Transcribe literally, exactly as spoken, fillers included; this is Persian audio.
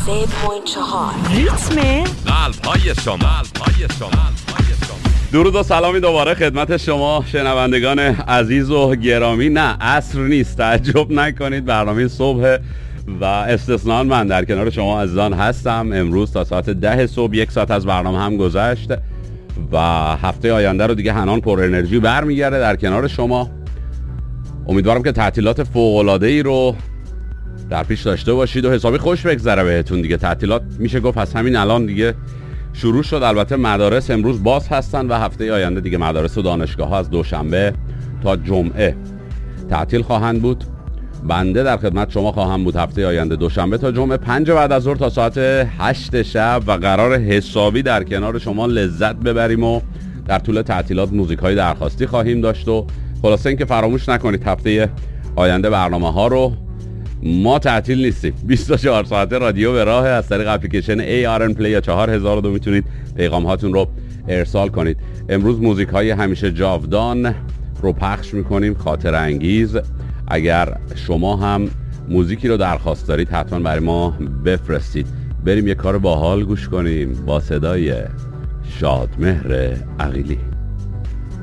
سه و چهار ریتم قلب‌های شما قلب‌های شما درود و سلامی دوباره خدمت شما شنوندگان عزیز و گرامی. نه عصر نیست، تعجب نکنید، برنامه صبح و استثنان من در کنار شما عزیزان هستم. امروز تا ساعت ده صبح یک ساعت از برنامه هم گذشت و هفته آینده رو دیگه حنان پر انرژی برمیگرده در کنار شما. امیدوارم که تعطیلات فوق‌العاده‌ای رو در پیش داشته باشید و حسابی خوش بگذره بهتون. دیگه تعطیلات میشه گفت از همین الان دیگه شروع شد. البته مدارس امروز باز هستن و هفته آینده دیگه مدارس و دانشگاه ها از دوشنبه تا جمعه تعطیل خواهند بود. بنده در خدمت شما خواهم بود هفته آینده دوشنبه تا جمعه پنج بعد از ظهر تا ساعت هشت شب و قرار حسابی در کنار شما لذت ببریم و در طول تعطیلات موزیک های درخواستی خواهیم داشت. و خلاصه اینکه فراموش نکنید هفته آینده برنامه ها رو ما تعطیل نیستیم. بیست و چهار ساعته رادیو به راه. از طریق اپلیکیشن ای آر ان پلی یا چهار هزار و دو میتونید پیغام هاتون رو ارسال کنید. امروز موزیک های همیشه جاودان رو پخش میکنیم، خاطر انگیز. اگر شما هم موزیکی رو درخواست دارید حتما برای ما بفرستید. بریم یه کار باحال گوش کنیم با صدای شادمهر عقیلی.